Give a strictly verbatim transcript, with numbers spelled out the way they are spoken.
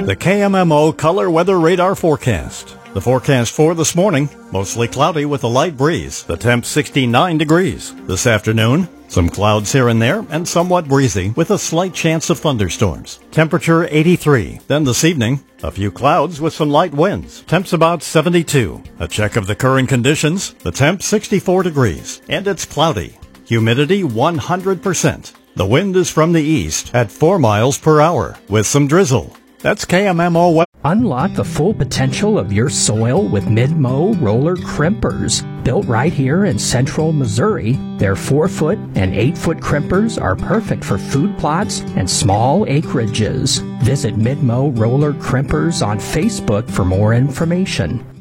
The K M M O Color Weather Radar Forecast. The forecast for this morning, mostly cloudy with a light breeze. The temp sixty-nine degrees. This afternoon, some clouds here and there and somewhat breezy with a slight chance of thunderstorms. Temperature eighty-three. Then this evening, a few clouds with some light winds. Temps about seventy-two. A check of the current conditions. The temp sixty-four degrees. And it's cloudy. Humidity one hundred percent. The wind is from the east at four miles per hour with some drizzle. That's K M M O weather. Unlock the full potential of your soil with Mid-Mow roller crimpers. Built right here in central Missouri, their four foot and eight foot crimpers are perfect for food plots and small acreages. Visit Mid-Mow roller crimpers on Facebook for more information.